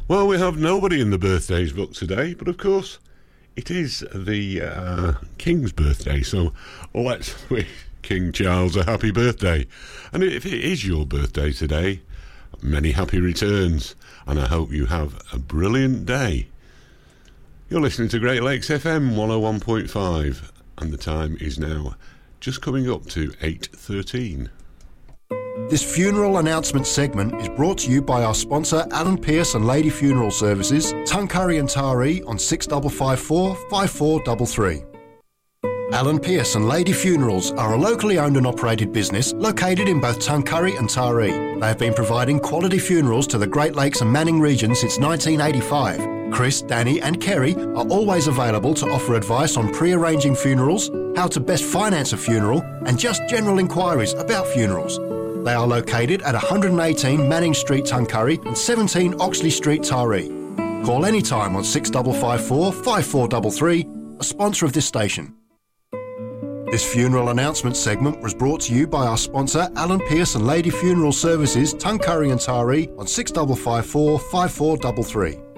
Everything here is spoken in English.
Well, we have nobody in the birthdays book today, but of course, it is the King's birthday, so let's wish King Charles a happy birthday. And if it is your birthday today, many happy returns, and I hope you have a brilliant day. You're listening to Great Lakes FM 101.5, and the time is now just coming up to 8:13. This funeral announcement segment is brought to you by our sponsor Alan Pearce and Lady Funeral Services, Tuncurry and Taree on 6554 5433. Alan Pearce and Lady Funerals are a locally owned and operated business located in both Tuncurry and Taree. They have been providing quality funerals to the Great Lakes and Manning region since 1985. Chris, Danny and Kerry are always available to offer advice on pre-arranging funerals, how to best finance a funeral, and just general inquiries about funerals. They are located at 118 Manning Street, Tuncurry and 17 Oxley Street, Taree. Call anytime on 6554 5433, a sponsor of this station. This funeral announcement segment was brought to you by our sponsor Alan Pearce and Lady Funeral Services, Tuncurry and Taree on 6554 5433.